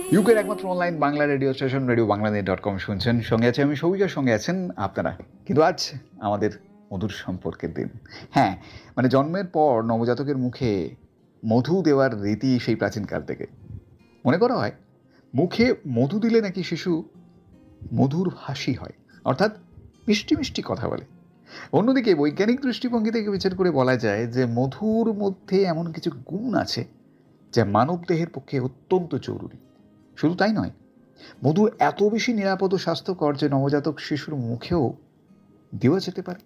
ইউকের একমাত্র online Bangla radio station radio বাংলাদেশ.com শুনছেন। সঙ্গে আছে আমি সৌভিকের, সঙ্গে আছেন আপনারা। কিন্তু আজ আমাদের মধুর সম্পর্কের দিন। হ্যাঁ, মানে জন্মের পর নবজাতকের মুখে মধু দেওয়ার রীতি সেই প্রাচীনকাল থেকে। মনে করা হয় মুখে মধু দিলে নাকি শিশু মধুর ভাষী হয়, অর্থাৎ মিষ্টি মিষ্টি কথা বলে। অন্যদিকে বৈজ্ঞানিক দৃষ্টিভঙ্গি থেকে বিচার করে বলা যায় যে মধুর মধ্যে এমন কিছু গুণ আছে যা মানব দেহের পক্ষে অত্যন্ত জরুরি। শুধু তাই নয়, মধু এত বেশি নিরাপদ ও স্বাস্থ্যকর যে নবজাতক শিশুর মুখেও দেওয়া যেতে পারে।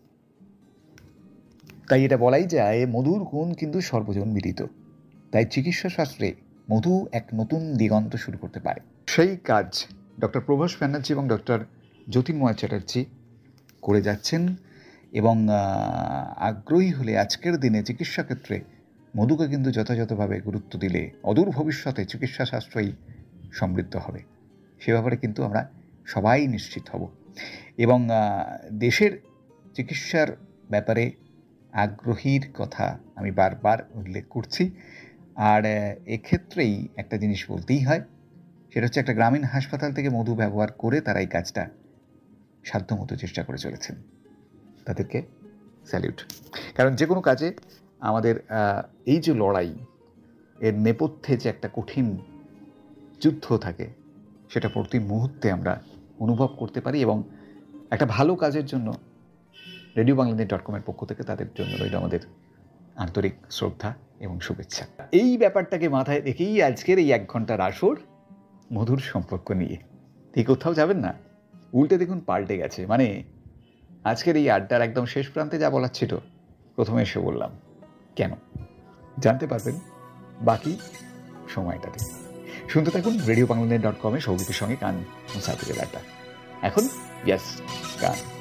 তাই এটা বলাই যায় মধুর গুণ কিন্তু সর্বজন বিদিত। তাই চিকিৎসা শাস্ত্রে মধু এক নতুন দিগন্ত শুরু করতে পারে। সেই কাজ ডক্টর প্রভাস ব্যানার্জি এবং ডক্টর জ্যোতির্ময় চ্যাটার্জি করে যাচ্ছেন, এবং আগ্রহী হলে আজকের দিনে চিকিৎসা ক্ষেত্রে মধুকে কিন্তু যথাযথভাবে গুরুত্ব দিলে অদূর ভবিষ্যতে চিকিৎসা শাস্ত্রই সমৃদ্ধ হবে। সে ব্যাপারে কিন্তু আমরা সবাই নিশ্চিত হব, এবং দেশের চিকিৎসার ব্যাপারে আগ্রহীর কথা আমি বারবার উল্লেখ করছি। আর এক্ষেত্রেই একটা জিনিস বলতেই হয়, সেটা হচ্ছে একটা গ্রামীণ হাসপাতাল থেকে মধু ব্যবহার করে তারা এই কাজটা সাধ্যমতো চেষ্টা করে চলেছেন। তাদেরকে স্যালিউট। কারণ যে কোনো কাজে আমাদের এই যে লড়াই, এর নেপথ্যে যে একটা কঠিন যুদ্ধ থাকে, সেটা প্রতি মুহূর্তে আমরা অনুভব করতে পারি। এবং একটা ভালো কাজের জন্য রেডিও বাংলাদেশ.com এর পক্ষ থেকে তাদের জন্য রইল আমাদের আন্তরিক শ্রদ্ধা এবং শুভেচ্ছা। এই ব্যাপারটাকে মাথায় রেখেই আজকের এই 1 ঘন্টার আসর মধুর সম্পর্ক নিয়ে। ঠিক কোথাও যাবেন না, উল্টে দেখুন পাল্টে গেছে। মানে আজকের এই আড্ডার একদম শেষ প্রান্তে যা বলার ছিল প্রথমে এসে বললাম। কেন জানতে পারবেন বাকি সময়টাতে। শুনতে থাকুন রেডিও বাংলাদেশ.com এ সৌভিকের সঙ্গে কান মুসাফিরের আড্ডা। এখন ইয়াস গান।